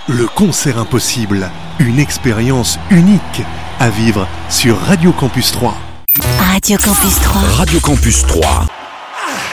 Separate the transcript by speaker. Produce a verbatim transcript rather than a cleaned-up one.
Speaker 1: Le concert impossible, une expérience unique à vivre sur Radio Campus trois.
Speaker 2: Radio Campus trois.
Speaker 3: Radio Campus trois.